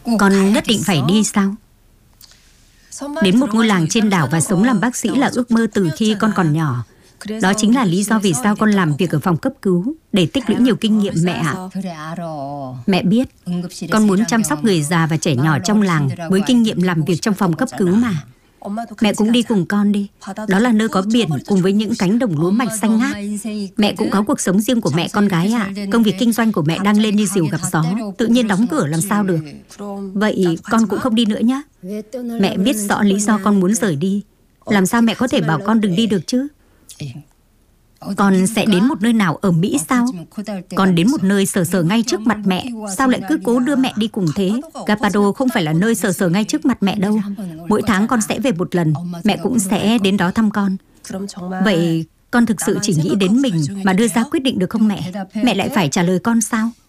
Con nhất định phải đi sao? Đến một ngôi làng trên đảo và sống làm bác sĩ là ước mơ từ khi con còn nhỏ. Đó chính là lý do vì sao con làm việc ở phòng cấp cứu, để tích lũy nhiều kinh nghiệm mẹ ạ. Mẹ biết, con muốn chăm sóc người già và trẻ nhỏ trong làng với kinh nghiệm làm việc trong phòng cấp cứu mà. Mẹ cũng đi cùng con đi. Đó là nơi có biển cùng với những cánh đồng lúa mạch xanh ngát. Mẹ cũng có cuộc sống riêng của mẹ con gái ạ. Công việc kinh doanh của mẹ đang lên như diều gặp gió, tự nhiên đóng cửa làm sao được. Vậy con cũng không đi nữa nhé. Mẹ biết rõ lý do con muốn rời đi. Làm sao mẹ có thể bảo con đừng đi được chứ? Con sẽ đến một nơi nào ở Mỹ sao? Con đến một nơi sờ sờ ngay trước mặt mẹ. Sao lại cứ cố đưa mẹ đi cùng thế? Galapagos không phải là nơi sờ sờ ngay trước mặt mẹ đâu. Mỗi tháng con sẽ về một lần. Mẹ cũng sẽ đến đó thăm con. Vậy con thực sự chỉ nghĩ đến mình mà đưa ra quyết định được không mẹ? Mẹ lại phải trả lời con sao?